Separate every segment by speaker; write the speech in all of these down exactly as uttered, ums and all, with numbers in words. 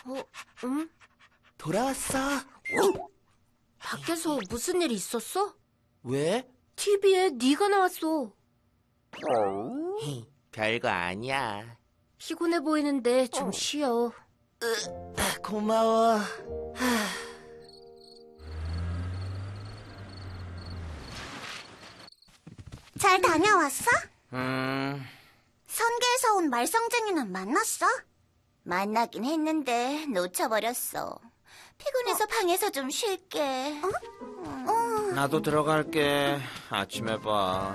Speaker 1: 어, 응?
Speaker 2: 돌아왔어.
Speaker 1: 밖에서 무슨 일 있었어?
Speaker 2: 왜?
Speaker 1: 티비에 네가 나왔어.
Speaker 2: 별거 아니야.
Speaker 1: 피곤해 보이는데 좀 쉬어.
Speaker 2: 고마워.
Speaker 3: 잘 다녀왔어?
Speaker 2: 음,
Speaker 3: 선계에서 온 말썽쟁이는 만났어? 만나긴 했는데 놓쳐버렸어. 피곤해서 방에서 좀 쉴게. 어?
Speaker 2: 나도 들어갈게. 아침에 봐.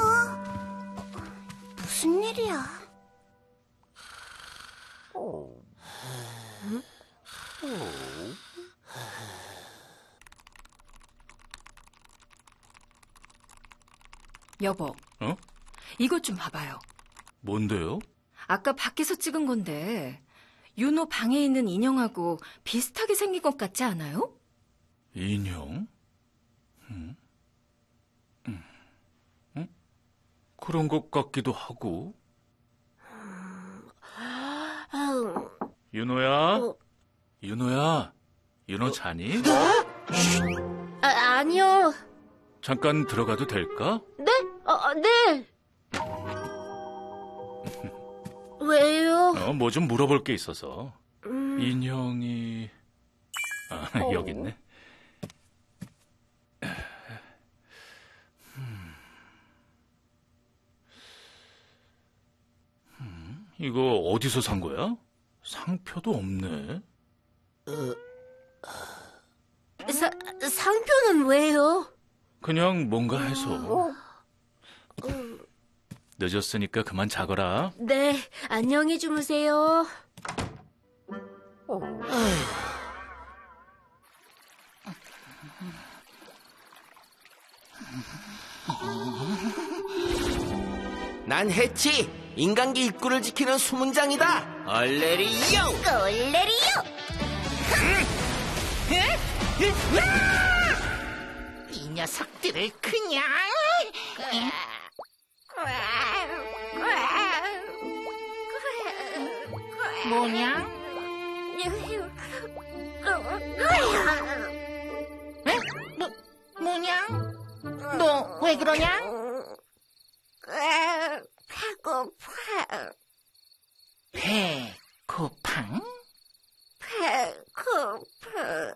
Speaker 3: 무슨 일이야?
Speaker 4: 여보,
Speaker 5: 어?
Speaker 4: 이것 좀 봐봐요.
Speaker 5: 뭔데요?
Speaker 4: 아까 밖에서 찍은 건데 윤호 방에 있는 인형하고 비슷하게 생긴 것 같지 않아요?
Speaker 5: 인형? 음? 음. 음? 그런 것 같기도 하고. 윤호야?
Speaker 1: 어.
Speaker 5: 윤호야? 윤호 자니?
Speaker 1: 아, 아니요.
Speaker 5: 잠깐 들어가도 될까?
Speaker 1: 네? 아, 아, 네. 왜요?
Speaker 5: 어, 뭐 좀 물어볼 게 있어서.
Speaker 1: 음,
Speaker 5: 인형이... 아,
Speaker 1: 어.
Speaker 5: 여기 있네. 음, 이거 어디서 산 거야? 상표도 없네.
Speaker 1: 사, 상표는 왜요?
Speaker 5: 그냥 뭔가 해서. 늦었으니까 그만 자거라.
Speaker 1: 네, 안녕히 주무세요.
Speaker 2: 난 해치. 인간계 입구를 지키는 수문장이다. 얼레리요.
Speaker 3: 꼴레리요!
Speaker 6: 이 녀석들을 그냥 뭐냐? 에? 뭐, 뭐냐? 너 왜 그러냐?
Speaker 3: 배고파.
Speaker 6: 배고팡?
Speaker 3: 배고파.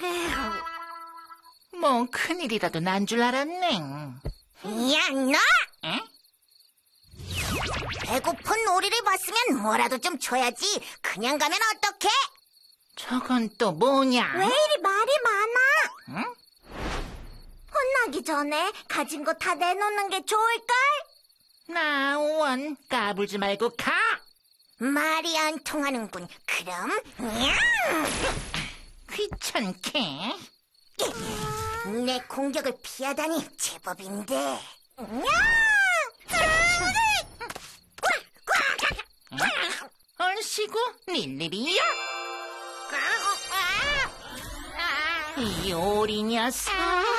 Speaker 6: 뭐 큰일이라도 난 줄 알았네.
Speaker 3: 야, 너!
Speaker 6: 에?
Speaker 3: 배고픈 오리를 봤으면 뭐라도 좀 줘야지. 그냥 가면 어떡해?
Speaker 6: 저건 또 뭐냐?
Speaker 3: 왜 이리 말이 많아?
Speaker 6: 응?
Speaker 3: 혼나기 전에 가진 거 다 내놓는 게 좋을걸?
Speaker 6: 나원 까불지 말고 가.
Speaker 3: 말이 안 통하는군. 그럼, 냥!
Speaker 6: 귀찮게.
Speaker 3: 내 공격을 피하다니 제법인데. 냥!
Speaker 6: 얼씨구 릴리리야. 이 오리 녀석.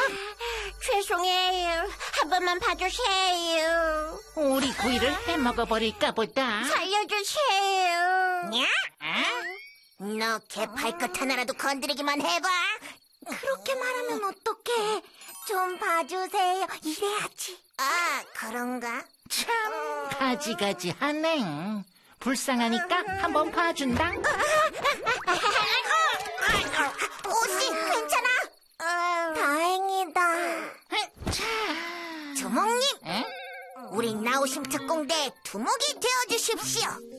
Speaker 3: 죄송해요. 한 번만 봐주세요.
Speaker 6: 오리 구이를 해먹어버릴까 보다.
Speaker 3: 살려주세요. 냐?
Speaker 6: 어?
Speaker 3: 너 개 발끝 하나라도 건드리기만 해봐. 그렇게 말하면 어떡해. 좀 봐주세요. 이래야지. 아, 그런가?
Speaker 6: 참 가지가지 하네. 불쌍하니까 한번 봐준다.
Speaker 3: 옷이 괜찮아? 다행이다.
Speaker 6: 자,
Speaker 3: 두목님,
Speaker 6: 에?
Speaker 3: 우리 나우심 특공대 두목이 되어주십시오.